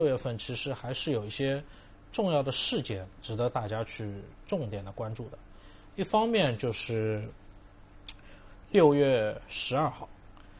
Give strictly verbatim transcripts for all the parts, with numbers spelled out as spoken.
六月份其实还是有一些重要的事件值得大家去重点的关注的。一方面就是六月十二号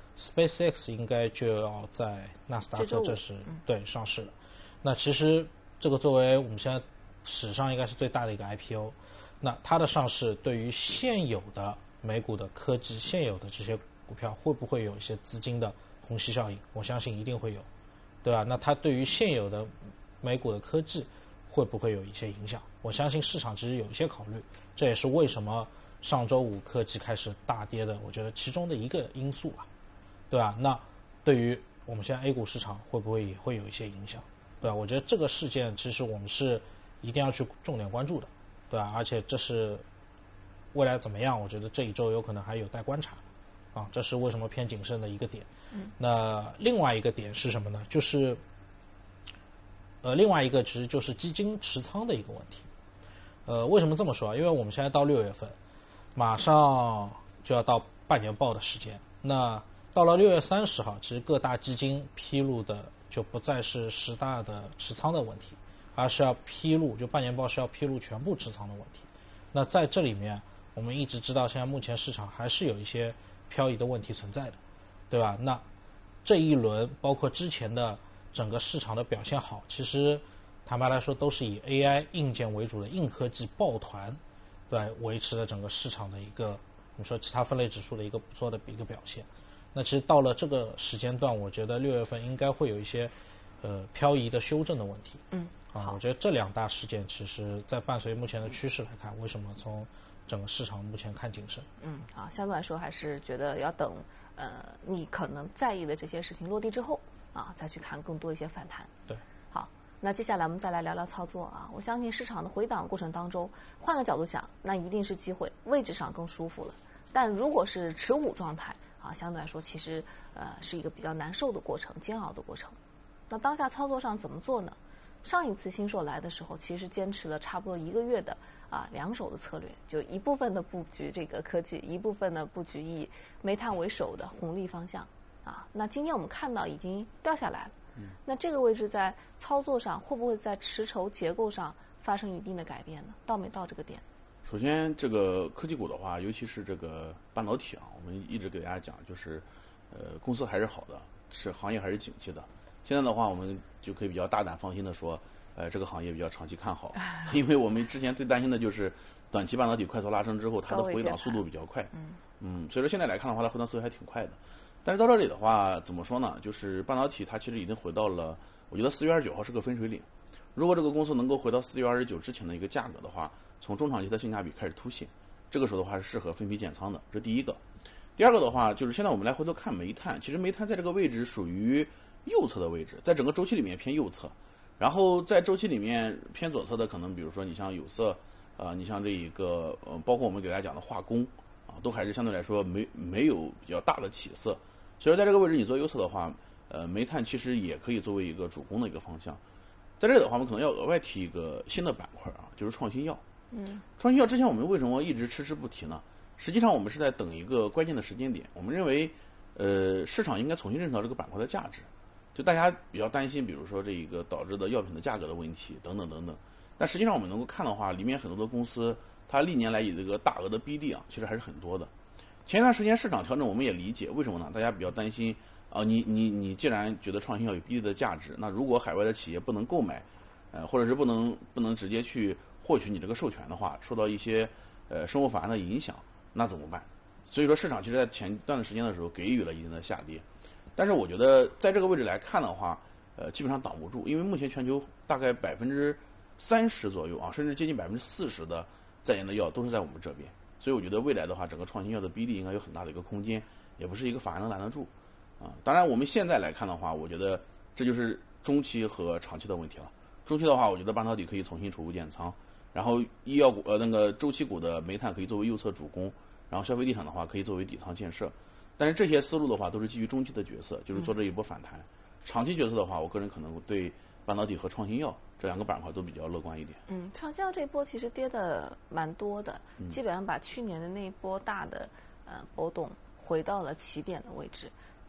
，SpaceX 应该就要在纳斯达克正式对上市了。那其实这个作为我们现在史上应该是最大的一个 I P O， 那它的上市对于现有的美股的科技、现有的这些股票会不会有一些资金的虹吸效应？我相信一定会有，对吧？那它对于现有的美股的科技会不会有一些影响？我相信市场其实有一些考虑，这也是为什么上周五科技开始大跌的，我觉得其中的一个因素吧，对吧？那对于我们现在 A 股市场会不会也会有一些影响？对吧？我觉得这个事件其实我们是一定要去重点关注的，对吧？而且这是未来怎么样，我觉得这一周有可能还有待观察，啊，这是为什么偏谨慎的一个点。嗯、那另外一个点是什么呢？就是呃，另外一个其实就是基金持仓的一个问题。呃，为什么这么说？因为我们现在到六月份，马上就要到半年报的时间。那到了六月三十号，其实各大基金披露的就不再是十大的持仓的问题，而是要披露，就半年报是要披露全部持仓的问题。那在这里面，我们一直知道，现在目前市场还是有一些漂移的问题存在的，对吧？那这一轮包括之前的整个市场的表现好，其实坦白来说都是以 A I 硬件为主的硬科技抱团，对，维持了整个市场的一个我们说其他分类指数的一个不错的一个表现。那其实到了这个时间段，我觉得六月份应该会有一些呃漂移的修正的问题。 嗯， 啊，我觉得这两大事件其实在伴随目前的趋势来看，为什么从整个市场目前看谨慎？ 嗯，好，相对来说还是觉得要等呃你可能在意的这些事情落地之后啊，再去看更多一些反弹。 对， 好，那接下来我们再来聊聊操作啊。我相信市场的回档过程当中，换个角度想，那一定是机会，位置上更舒服了。但如果是持股状态啊，相对来说其实呃是一个比较难受的过程，煎熬的过程。那当下操作上怎么做呢？上一次新硕来的时候，其实坚持了差不多一个月的啊两手的策略，就一部分的布局这个科技，一部分呢布局以煤炭为首的红利方向啊。那今天我们看到已经掉下来了，嗯、那这个位置在操作上会不会在持筹结构上发生一定的改变呢？到没到这个点？ 首先，这个科技股的话，尤其是这个半导体啊，我们一直给大家讲，就是呃公司还是好的，是行业还是景气的。现在的话，我们就可以比较大胆放心的说，呃，这个行业比较长期看好，因为我们之前最担心的就是短期半导体快速拉升之后，它的回档速度比较快。嗯嗯，所以说现在来看的话，它回档速度还挺快的。但是到这里的话，怎么说呢？就是半导体它其实已经回到了，我觉得四月二十九号是个分水岭。如果这个公司能够回到四月二十九之前的一个价格的话，从中长期的性价比开始凸显，这个时候的话是适合分批减仓的，这是第一个。第二个的话，就是现在我们来回头看煤炭，其实煤炭在这个位置属于右侧的位置，在整个周期里面偏右侧，然后在周期里面偏左侧的，可能比如说你像有色，呃，你像这一个呃，包括我们给大家讲的化工啊，都还是相对来说没没有比较大的起色。所以说在这个位置你做右侧的话，呃，煤炭其实也可以作为一个主攻的一个方向。在这里的话，我们可能要额外提一个新的板块啊，就是创新药。嗯，创新药之前我们为什么一直迟迟不提呢？实际上我们是在等一个关键的时间点，我们认为，呃，市场应该重新认识到这个板块的价值。就大家比较担心，比如说这一个导致的药品的价格的问题等等等等。但实际上我们能够看的话，里面很多的公司，它历年来以这个大额的 B D 啊，其实还是很多的。前一段时间市场调整，我们也理解，为什么呢？大家比较担心啊、呃，你你你既然觉得创新药有 B D 的价值，那如果海外的企业不能购买，呃，或者是不能不能直接去获取你这个授权的话，受到一些呃生物法案的影响，那怎么办？所以说市场其实在前段的时间的时候给予了一定的下跌，但是我觉得在这个位置来看的话，呃，基本上挡不住，因为目前全球大概百分之三十左右啊，甚至接近百分之四十的在研的药都是在我们这边，所以我觉得未来的话，整个创新药的比例应该有很大的一个空间，也不是一个法案能拦得住啊。当然我们现在来看的话，我觉得这就是中期和长期的问题了。中期的话，我觉得半导体可以重新储物建仓，然后医药股呃那个周期股的煤炭可以作为右侧主攻，然后消费地产的话可以作为底仓建设。但是这些思路的话都是基于中期的角色，就是做这一波反弹。嗯、长期角色的话，我个人可能对半导体和创新药这两个板块都比较乐观一点。 嗯，创新药这一波其实跌的蛮多的，嗯、基本上把去年的那一波大的呃波动回到了起点的位置。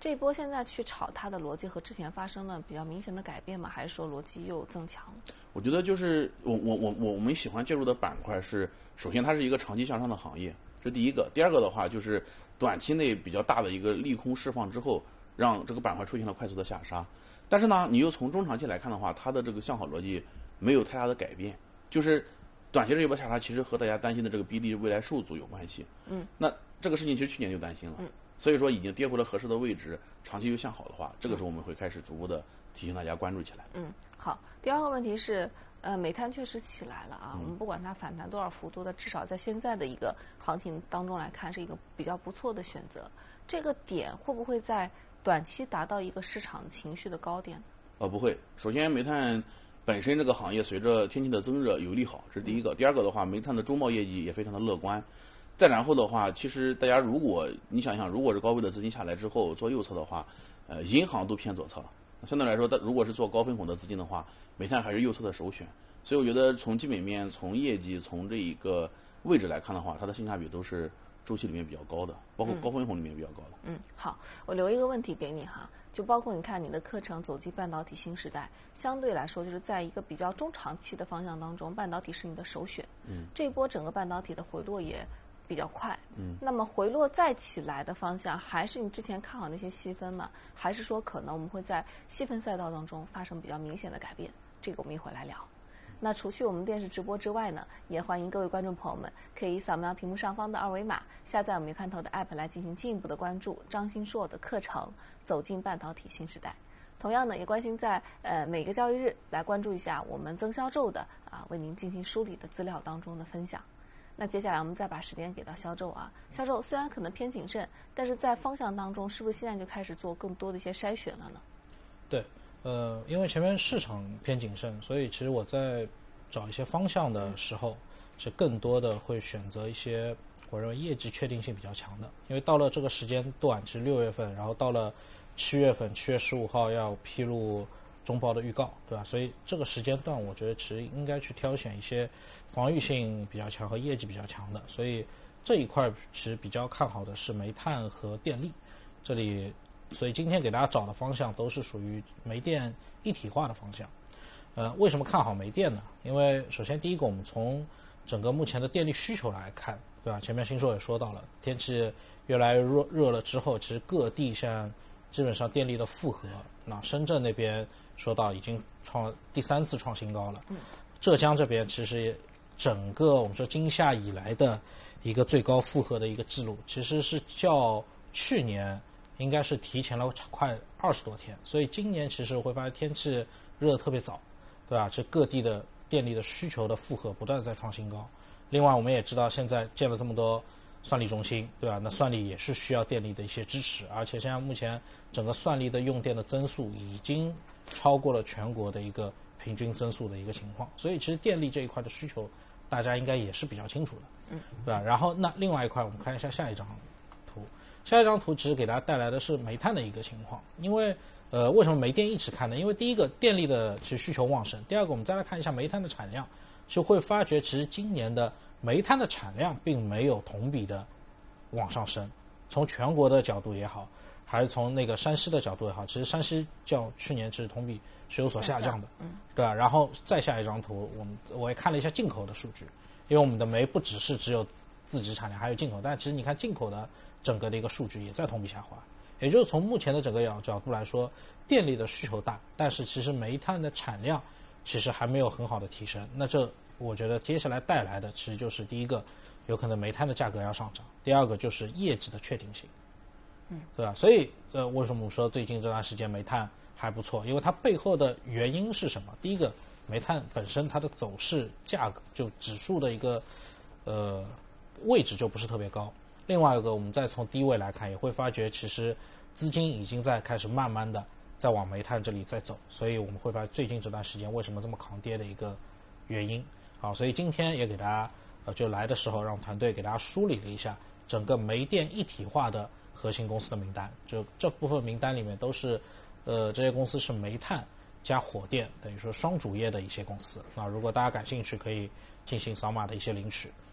这波现在去炒它的逻辑和之前发生了比较明显的改变吗？还是说逻辑又增强？ 我觉得就是我我我我我们喜欢介入的板块是，首先它是一个长期向上的行业，这第一个。第二个的话就是短期内比较大的一个利空释放之后，让这个板块出现了快速的下杀。但是呢，你又从中长期来看的话，它的这个向好逻辑没有太大的改变，就是短期这一波下杀其实和大家担心的这个比例未来受阻有关系。 嗯， 那这个事情其实去年就担心了。 嗯。 所以说已经跌回了合适的位置，长期又向好的话，这个时候我们会开始逐步的提醒大家关注起来。 嗯，好。第二个问题是，呃，煤炭确实起来了啊，嗯、我们不管它反弹多少幅度的，至少在现在的一个行情当中来看，是一个比较不错的选择。这个点会不会在短期达到一个市场情绪的高点？ 呃，不会。首先，煤炭本身这个行业随着天气的增热有利好，这是第一个。第二个的话，煤炭的周贸业绩也非常的乐观。再然后的话，其实大家如果你想想，如果是高位的资金下来之后做右侧的话，呃，银行都偏左侧了。相对来说，如果是做高分红的资金的话，煤炭还是右侧的首选。所以我觉得从基本面、从业绩、从这一个位置来看的话，它的性价比都是周期里面比较高的，包括高分红里面比较高的。 嗯，好，我留一个问题给你哈，就包括你看你的课程《走进半导体新时代》，相对来说就是在一个比较中长期的方向当中，半导体是你的首选。 嗯， 这波整个半导体的回落也比较快， 嗯， 那么回落再起来的方向，还是你之前看好那些细分吗？还是说可能我们会在细分赛道当中发生比较明显的改变？这个我们一会儿来聊。那除去我们电视直播之外呢，也欢迎各位观众朋友们可以扫描屏幕上方的二维码，下载我们鱼看头的 app 来进行进一步的关注张新硕的课程《走进半导体新时代》。同样呢，也关心在呃每个交易日来关注一下我们增销周的啊为您进行梳理的资料当中的分享。那接下来我们再把时间给到肖周啊，肖周虽然可能偏谨慎，但是在方向当中，是不是现在就开始做更多的一些筛选了呢？ 对，呃，因为前面市场偏谨慎，所以其实我在找一些方向的时候，是更多的会选择一些我认为业绩确定性比较强的，因为到了这个时间段，其实六月份，然后到了七月份，七月十五号要披露中报的预告，对吧？所以这个时间段，我觉得其实应该去挑选一些防御性比较强和业绩比较强的。所以这一块其实比较看好的是煤炭和电力。这里，所以今天给大家找的方向都是属于煤电一体化的方向。呃，为什么看好煤电呢？因为首先第一个，我们从整个目前的电力需求来看，对吧？前面新硕也说到了，天气越来越热热了之后，其实各地像基本上电力的负荷，那深圳那边说到已经创第三次创新高了。 嗯， 浙江这边其实整个我们说今夏以来的一个最高负荷的一个记录，其实是较去年应该是提前了快二十多天。所以今年其实会发现天气热得特别早，对吧？这各地的电力的需求的负荷不断在创新高。另外我们也知道现在建了这么多算力中心，对吧？那算力也是需要电力的一些支持，而且现在目前整个算力的用电的增速已经超过了全国的一个平均增速的一个情况，所以其实电力这一块的需求大家应该也是比较清楚的， 嗯， 对吧？然后那另外一块我们看一下下一张图，下一张图其实给大家带来的是煤炭的一个情况，因为呃为什么煤电一起看呢？因为第一个电力的其实需求旺盛，第二个我们再来看一下煤炭的产量，就会发觉其实今年的煤炭的产量并没有同比的往上升，从全国的角度也好，还是从那个山西的角度也好，其实山西较去年其实同比是有所下降的， 嗯， 对吧？然后再下一张图，我们我也看了一下进口的数据，因为我们的煤不只是只有自己产量，还有进口，但其实你看进口的整个的一个数据也在同比下滑，也就是从目前的整个角角度来说，电力的需求大，但是其实煤炭的产量其实还没有很好的提升。那这我觉得接下来带来的其实就是第一个，有可能煤炭的价格要上涨；第二个就是业绩的确定性， 嗯， 对吧？所以呃，为什么我说最近这段时间煤炭还不错？因为它背后的原因是什么？第一个，煤炭本身它的走势价格就指数的一个呃位置就不是特别高。另外一个，我们再从低位来看，也会发觉其实资金已经在开始慢慢的在往煤炭这里在走，所以我们会发现最近这段时间为什么这么抗跌的一个原因。好，所以今天也给大家呃就来的时候让团队给大家梳理了一下整个煤电一体化的核心公司的名单，就这部分名单里面都是呃这些公司是煤炭加火电，等于说双主业的一些公司。那如果大家感兴趣，可以进行扫码的一些领取。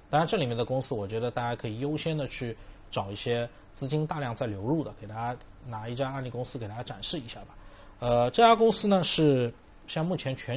当然，这里面的公司，我觉得大家可以优先的去找一些资金大量在流入的，给大家拿一家案例公司给大家展示一下吧。呃，这家公司呢是像目前全